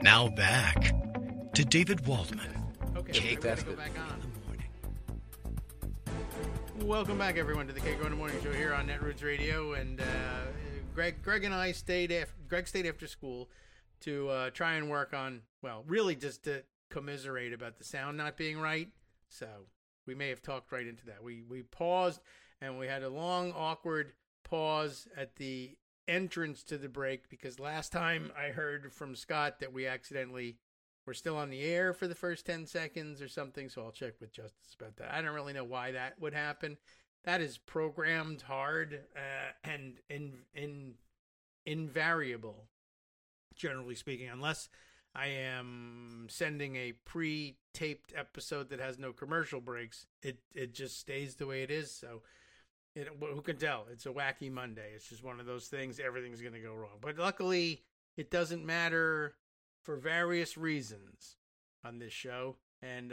Now back to David Waldman. Okay, That's go good. back on. Welcome back, everyone, to the Keiko in the Morning Show here on Netroots Radio. And Greg and I stayed after school to try and work on, well, really just to commiserate about the sound not being right. So we may have talked right into that. We paused, and we had a long, awkward pause at the entrance to the break because last time I heard from Scott that we accidentally were still on the air for the first 10 seconds or something, so I'll check with Justice about that. I don't really know why that would happen. That is programmed hard and invariable, generally speaking, unless I am sending a pre-taped episode that has no commercial breaks. It just stays the way it is, so who can tell? It's a wacky Monday. It's just one of those things. Everything's going to go wrong. But luckily, it doesn't matter for various reasons on this show. And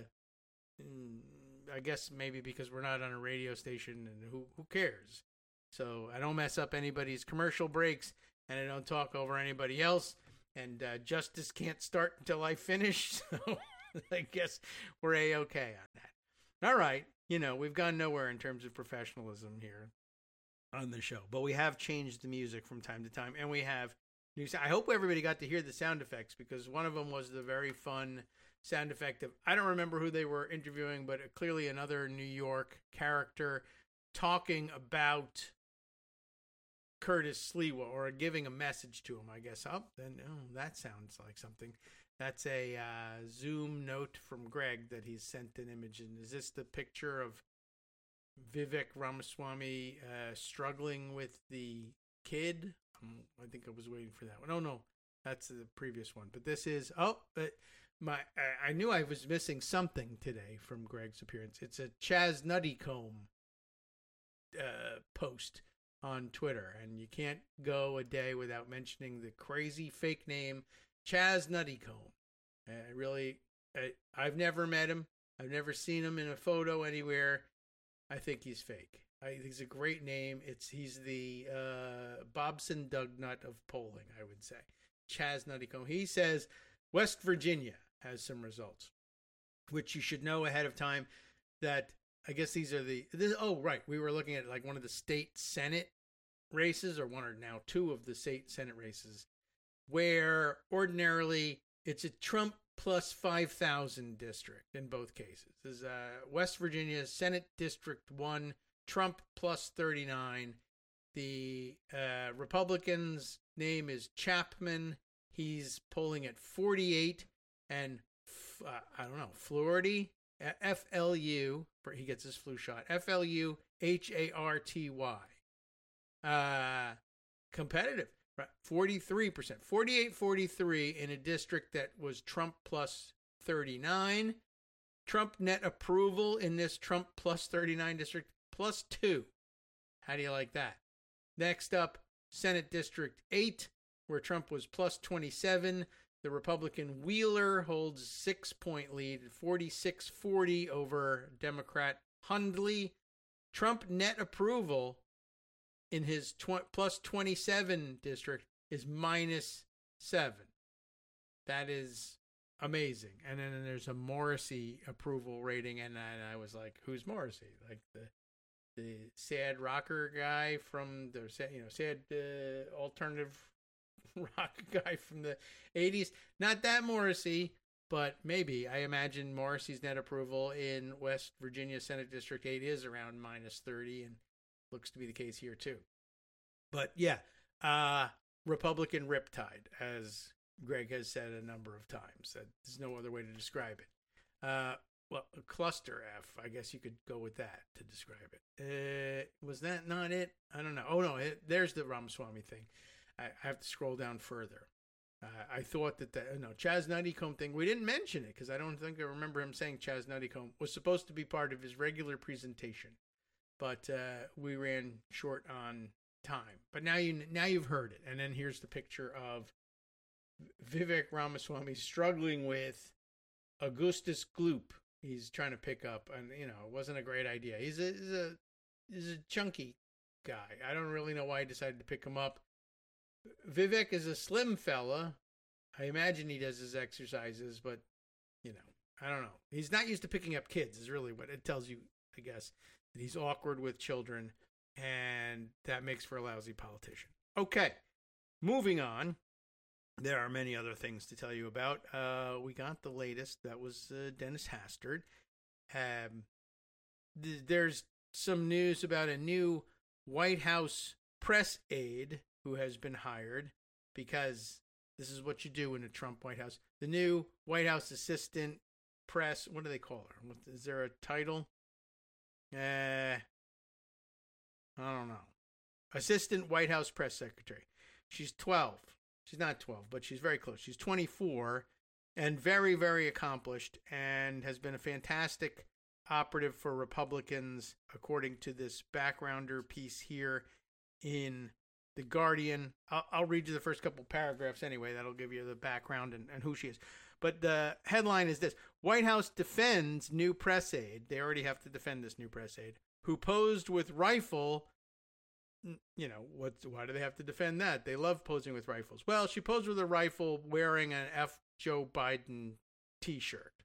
I guess maybe because we're not on a radio station, and who cares? So I don't mess up anybody's commercial breaks, and I don't talk over anybody else. And Justice can't start until I finish. So I guess we're A-okay on that. All right. You know, we've gone nowhere in terms of professionalism here on the show, but we have changed the music from time to time, and we have new. I hope everybody got to hear the sound effects, because one of them was the very fun sound effect of, I don't remember who they were interviewing, but clearly another New York character talking about Curtis Sliwa, or giving a message to him, I guess. That sounds like something. That's a Zoom note from Greg that he's sent an image. And is this the picture of Vivek Ramaswamy struggling with the kid? I think I was waiting for that one. Oh, no, that's the previous one. But this is, I knew I was missing something today from Greg's appearance. It's a Chaz Nuttycombe post on Twitter. And you can't go a day without mentioning the crazy fake name Chaz Nuttycombe. I've never met him. I've never seen him in a photo anywhere. I think he's fake. He's a great name. He's the Bobson Dugnut of polling, I would say. Chaz Nuttycombe. He says West Virginia has some results, which you should know ahead of time. That I guess these are we were looking at like one of the state Senate races, or one or now two of the state Senate races, where ordinarily it's a Trump plus 5,000 district in both cases. This is West Virginia Senate District 1, Trump plus 39. The Republican's name is Chapman. He's polling at 48. And, Fluharty, FLU, he gets his flu shot, FLU, HARTY. Competitive. Right, 43%, 48-43 in a district that was Trump plus 39. Trump net approval in this Trump plus 39 district plus 2. How do you like that? Next up, Senate District 8, where Trump was plus 27. The Republican Wheeler holds 6-point lead, 46-40 over Democrat Hundley. Trump net approval in his plus 27 district is -7. That is amazing. And then there's a Morrissey approval rating, and I was like, who's Morrissey? Like the sad rocker guy from the sad alternative rock guy from the 80s. Not that Morrissey, but maybe. I imagine Morrissey's net approval in West Virginia Senate District 8 is around -30, and looks to be the case here too. But yeah, Republican riptide, as Greg has said a number of times. There's no other way to describe it. A cluster F, I guess you could go with that to describe it. Was that not it? I don't know. Oh no, there's the Ramaswamy thing. I have to scroll down further. I thought that Chaz Nuttycombe thing, we didn't mention it because I don't think I remember him saying Chaz Nuttycombe was supposed to be part of his regular presentation. But we ran short on time. But now you've heard it. And then here's the picture of Vivek Ramaswamy struggling with Augustus Gloop. He's trying to pick up, and it wasn't a great idea. He's a chunky guy. I don't really know why he decided to pick him up. Vivek is a slim fella, I imagine he does his exercises, but, I don't know. He's not used to picking up kids is really what it tells you, I guess, that he's awkward with children, and that makes for a lousy politician. Okay, moving on. There are many other things to tell you about. We got the latest. That was Dennis Hastert. There's some news about a new White House press aide who has been hired, because this is what you do in a Trump White House. The new White House assistant press, what do they call her? Is there a title? I don't know. Assistant White House press secretary. She's 12. She's not 12, but she's very close. She's 24 and very, very accomplished, and has been a fantastic operative for Republicans, according to this backgrounder piece here in The Guardian. I'll read you the first couple paragraphs anyway. That'll give you the background and who she is. But the headline is this: White House defends new press aide. They already have to defend this new press aide who posed with rifle. Why do they have to defend that? They love posing with rifles. Well, she posed with a rifle wearing an F. Joe Biden t-shirt.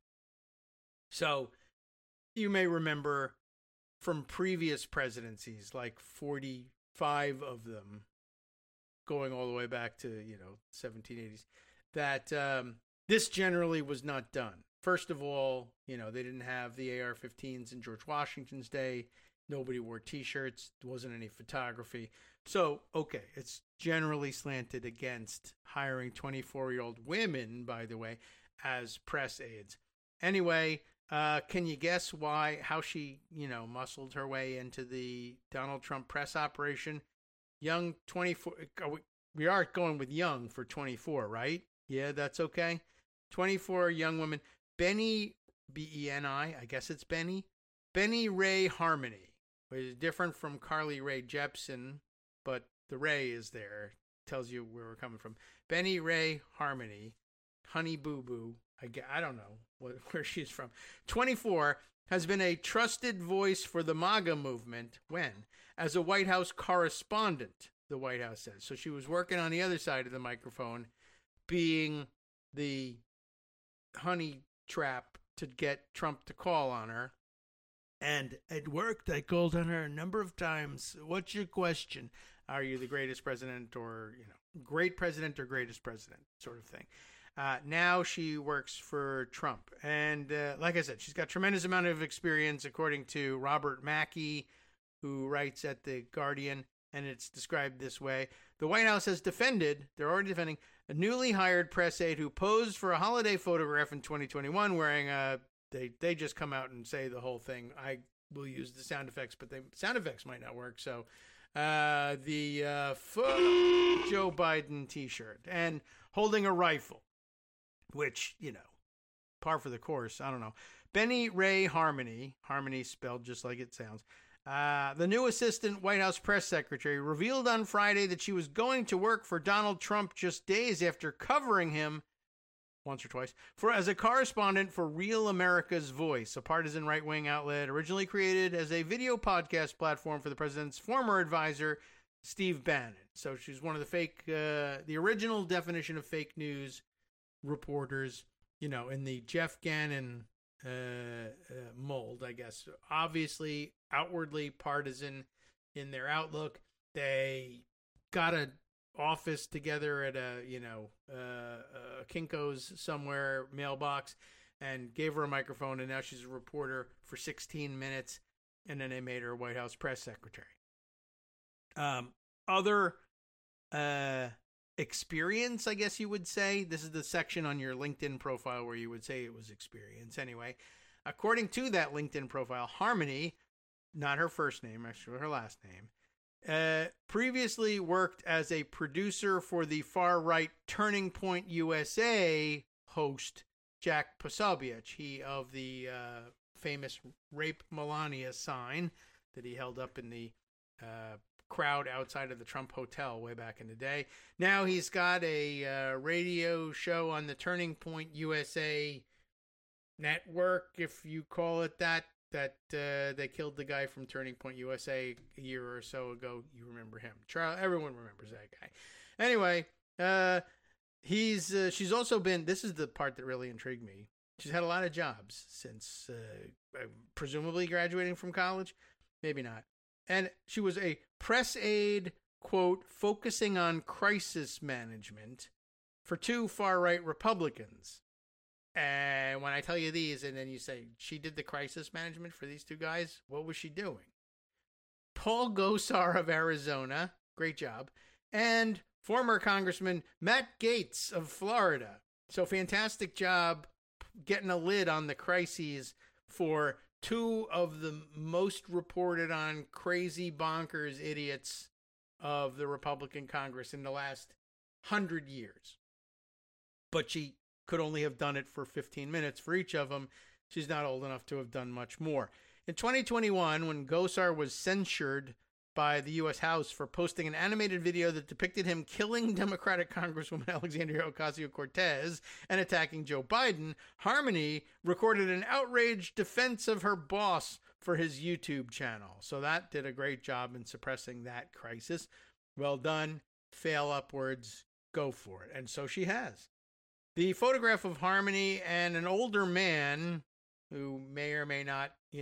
So you may remember from previous presidencies, like 45 of them, going all the way back to, 1780s, that this generally was not done. First of all, they didn't have the AR-15s in George Washington's day. Nobody wore t-shirts. There wasn't any photography. So, okay, it's generally slanted against hiring 24-year-old women, by the way, as press aides. Anyway, can you guess how she, muscled her way into the Donald Trump press operation? Young 24. We are going with young for 24, right? Yeah, that's okay. 24 young women. Benny, B-E-N-I, I guess it's Benny. Benny Ray Harmony. Which is different from Carly Rae Jepsen, but the Ray is there. Tells you where we're coming from. Benny Ray Harmony, Honey Boo Boo. I don't know where she's from. 24, has been a trusted voice for the MAGA movement as a White House correspondent, the White House says. So she was working on the other side of the microphone, being the honey trap to get Trump to call on her. And it worked. I called on her a number of times. What's your question? Are you the greatest president, or, great president or greatest president sort of thing? Now she works for Trump. And like I said, she's got tremendous amount of experience, according to Robert Mackey, who writes at The Guardian. And it's described this way. The White House has they're already defending, a newly hired press aide who posed for a holiday photograph in 2021 wearing a... They just come out and say the whole thing. I will use the sound effects, but the sound effects might not work. So the Joe Biden t-shirt and holding a rifle, which, par for the course. I don't know. Benny Ray Harmony spelled just like it sounds. The new assistant White House press secretary revealed on Friday that she was going to work for Donald Trump just days after covering him once or twice as a correspondent for Real America's Voice, a partisan right-wing outlet originally created as a video podcast platform for the president's former advisor, Steve Bannon. So she's one of the original definition of fake news reporters, in the Jeff Gannon mold, I guess. Obviously, outwardly partisan in their outlook. They got a office together at a Kinko's somewhere mailbox, and gave her a microphone, and now she's a reporter for 16 minutes, and then they made her White House press secretary. Other experience, I guess you would say. This is the section on your LinkedIn profile where you would say it was experience. Anyway, according to that LinkedIn profile, Harmony, not her first name, actually her last name, previously worked as a producer for the far-right Turning Point USA host Jack Posobiec, he of the famous Rape Melania sign that he held up in the crowd outside of the Trump Hotel way back in the day. Now he's got a radio show on the Turning Point USA network, if you call it that they killed the guy from Turning Point USA a year or so ago. You remember him. Everyone remembers that guy. Anyway, She's also been, this is the part that really intrigued me. She's had a lot of jobs since presumably graduating from college. Maybe not. And she was a press aide, quote, focusing on crisis management for two far-right Republicans. And when I tell you these, and then you say, she did the crisis management for these two guys, what was she doing? Paul Gosar of Arizona, great job, and former Congressman Matt Gaetz of Florida. So fantastic job getting a lid on the crises for two of the most reported on crazy bonkers idiots of the Republican Congress in the last 100 years. But she could only have done it for 15 minutes for each of them. She's not old enough to have done much more. In 2021, when Gosar was censured by the U.S. House for posting an animated video that depicted him killing Democratic Congresswoman Alexandria Ocasio-Cortez and attacking Joe Biden, Harmony recorded an outraged defense of her boss for his YouTube channel. So that did a great job in suppressing that crisis. Well done. Fail upwards. Go for it. And so she has. The photograph of Harmony and an older man who may or may not